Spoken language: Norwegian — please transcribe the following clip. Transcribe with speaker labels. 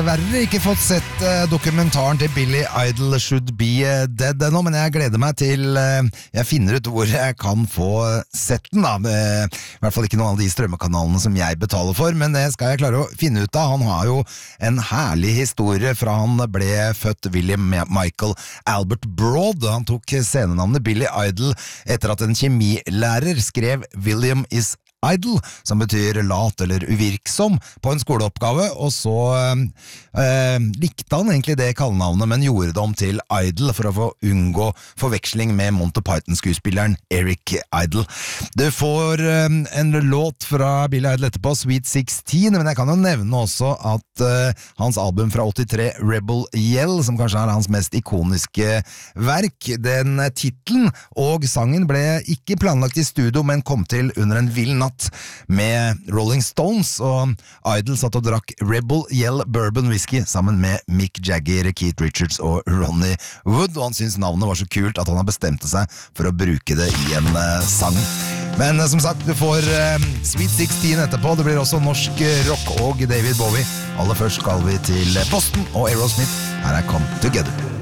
Speaker 1: Verre ikke fått sett dokumentaren til Billy Idol Should Be Dead ennå, men jeg gleder meg til jeg finner ut hvor jeg kan få sett den da. I hvert fall ikke noen av de strømmekanalene som jeg betaler for, men det skal jeg klare å finne ut av. Han har jo en herlig historie fra han ble født, William Michael Albert Broad. Han tok scenenavnet Billy Idol etter at en kjemilærer skrev William is Idle, som betyr lat eller uvirksom, på en skoleoppgave, og så likte han egentlig det kallenavnet, men gjorde det om til Idle for å få unngå forveksling med Monty Python-skuespilleren Eric Idle. Du får en låt fra Billy Idol etterpå, Sweet 16, men jeg kan jo nevne også at hans album fra 83, Rebel Yell, som kanskje er hans mest ikoniske verk, den titlen og sangen ble ikke planlagt i studio, men kom til under en vill natt med Rolling Stones, og Idol satt og drakk Rebel Yell Bourbon Whisky sammen med Mick Jagger, Keith Richards og Ronnie Wood, og han syntes navnet var så kult at han har bestemte seg for å bruke det i en sang. Men som sagt, du får Sweet 16 etterpå, det blir også norsk rock og David Bowie. Aller først skal vi til Boston og Aerosmith. Her er Come Together.